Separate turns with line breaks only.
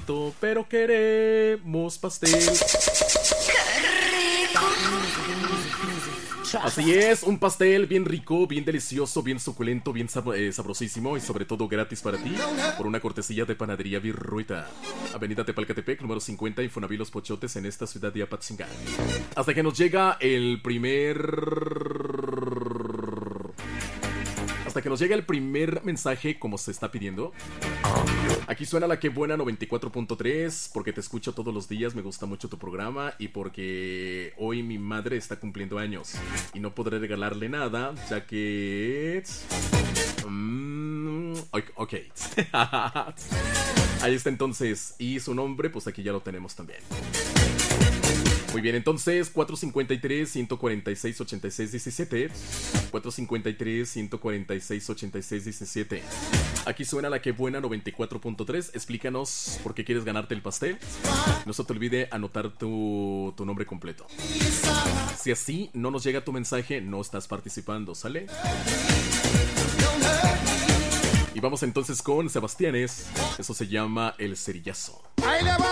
tanto, pero queremos pastel. Así es, un pastel bien rico, bien delicioso, bien suculento, bien sabrosísimo y sobre todo gratis para ti por una cortesía de Panadería Virruita. Avenida Tepalcatepec, número 50, Infonavit Los Pochotes, en esta ciudad de Apatzingán. Hasta que nos llega el primer mensaje como se está pidiendo. Aquí suena la que buena 94.3 porque te escucho todos los días, me gusta mucho tu programa y porque hoy mi madre está cumpliendo años y no podré regalarle nada ya que... ok. Ahí está entonces, y su nombre pues aquí ya lo tenemos también. Muy bien, entonces 453-146-8617 453-146-8617. Aquí suena la que buena 94.3. Explícanos por qué quieres ganarte el pastel. No se te olvide anotar tu nombre completo. Si así no nos llega tu mensaje, no estás participando, ¿sale? Y vamos entonces con Sebastianes. Eso se llama El Cerillazo.